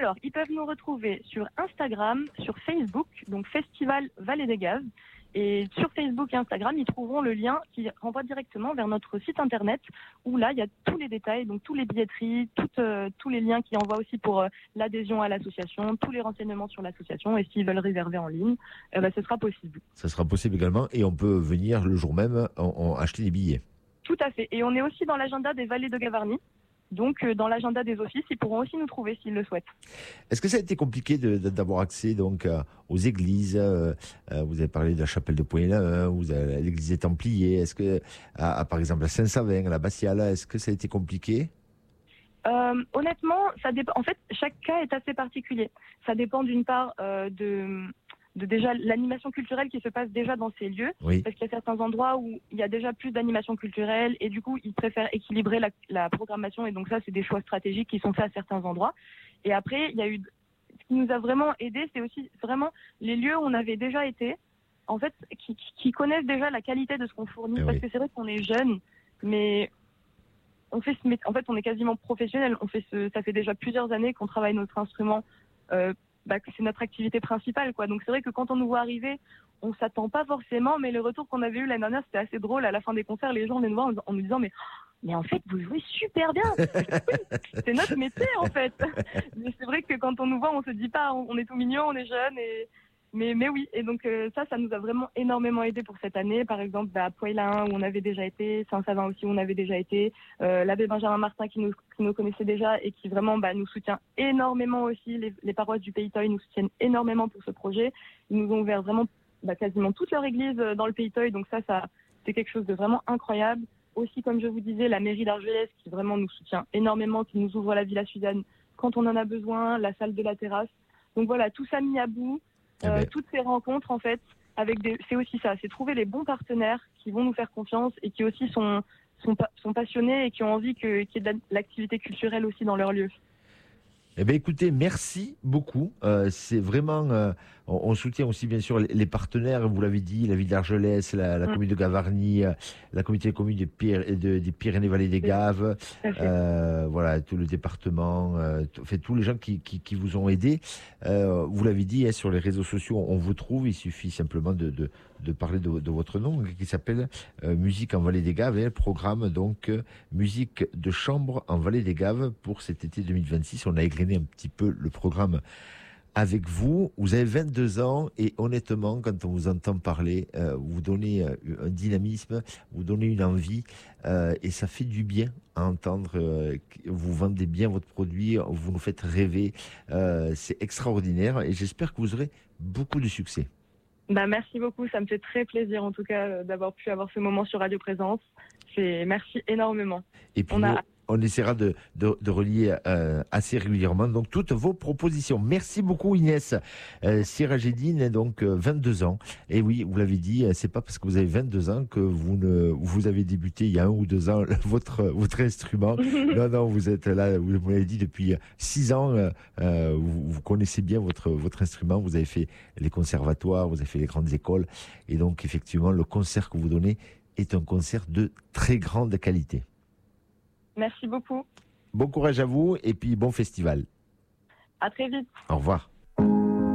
Alors, ils peuvent nous retrouver sur Instagram, sur Facebook, donc Festival Vallée des Gaves. Et sur Facebook et Instagram, ils trouveront le lien qui renvoie directement vers notre site internet où là, il y a tous les détails, donc tous les billetteries, tous les liens qui envoient aussi pour l'adhésion à l'association, tous les renseignements sur l'association et s'ils veulent réserver en ligne, ce sera possible. Ça sera possible également et on peut venir le jour même acheter des billets. Tout à fait. Et on est aussi dans l'agenda des Vallées de Gavarnie. Donc, dans l'agenda des offices, ils pourront aussi nous trouver s'ils le souhaitent. Est-ce que ça a été compliqué d'avoir accès donc aux églises vous avez parlé de la chapelle de Poëlin, l'église des Templiers. Est-ce que, par exemple, à Saint-Savin, à la Bastiale, est-ce que ça a été compliqué? Honnêtement, ça dépend. En fait, chaque cas est assez particulier. Ça dépend d'une part de déjà l'animation culturelle qui se passe déjà dans ces lieux, oui. Parce qu'il y a certains endroits où il y a déjà plus d'animation culturelle et du coup ils préfèrent équilibrer la programmation et donc ça c'est des choix stratégiques qui sont faits à certains endroits. Et après il y a eu ce qui nous a vraiment aidé, c'est aussi vraiment les lieux où on avait déjà été, en fait qui connaissent déjà la qualité de ce qu'on fournit, parce que c'est vrai qu'on est jeunes, mais on fait en fait on est quasiment professionnels, ça fait déjà plusieurs années qu'on travaille notre instrument. Que c'est notre activité principale, quoi. Donc c'est vrai que quand on nous voit arriver, on s'attend pas forcément, mais le retour qu'on avait eu l'année dernière, c'était assez drôle. À la fin des concerts, les gens venaient nous voir en nous disant mais en fait, vous jouez super bien. C'est notre métier, en fait. Mais c'est vrai que quand on nous voit, on se dit pas, on est tout mignon, on est jeune, mais oui. Et donc ça nous a vraiment énormément aidé pour cette année. Par exemple, à Poëlin, où on avait déjà été, Saint-Savin aussi, où on avait déjà été, l'abbé Benjamin Martin qui nous connaissait déjà et qui vraiment nous soutient énormément aussi. Les paroisses du Pays Toy nous soutiennent énormément pour ce projet. Ils nous ont ouvert vraiment quasiment toute leur église dans le Pays Toy. Donc ça c'est quelque chose de vraiment incroyable. Aussi, comme je vous disais, la mairie d'Argelès qui vraiment nous soutient énormément, qui nous ouvre la Villa Suzanne quand on en a besoin, la salle de la terrasse. Donc voilà, tout ça mis à bout. Toutes ces rencontres, en fait, c'est aussi ça, c'est trouver les bons partenaires qui vont nous faire confiance et qui aussi sont passionnés et qui ont envie qu'il y ait de l'activité culturelle aussi dans leur lieu. Eh bien, écoutez, merci beaucoup. C'est vraiment, on soutient aussi bien sûr les partenaires. Vous l'avez dit, la ville d'Argelès, la commune de Gavarnie, la communauté de communes des Pyrénées-Vallées des Gaves, voilà, tout le département, tous les gens qui vous ont aidé. Vous l'avez dit, sur les réseaux sociaux, on vous trouve. Il suffit simplement de parler de votre nom, qui s'appelle Musique en Vallée des Gaves, programme donc musique de chambre en Vallée des Gaves pour cet été 2026. On a égrené un petit peu le programme avec vous. Vous avez 22 ans et honnêtement, quand on vous entend parler, vous donnez un dynamisme, vous donnez une envie et ça fait du bien à entendre. Vous vendez bien votre produit, vous nous faites rêver. C'est extraordinaire et j'espère que vous aurez beaucoup de succès. Merci beaucoup, ça me fait très plaisir en tout cas d'avoir pu avoir ce moment sur Radio Présence. Merci énormément. Et puis on essaiera de relier assez régulièrement donc toutes vos propositions. Merci beaucoup Inès. Sirajédine, donc 22 ans. Et oui, vous l'avez dit, c'est pas parce que vous avez 22 ans que vous avez débuté il y a 1 ou 2 ans votre instrument. Non, vous êtes là, vous l'avez dit, depuis 6 ans. Vous connaissez bien votre instrument. Vous avez fait les conservatoires, vous avez fait les grandes écoles. Et donc, effectivement, le concert que vous donnez est un concert de très grande qualité. Merci beaucoup. Bon courage à vous et puis bon festival. À très vite. Au revoir.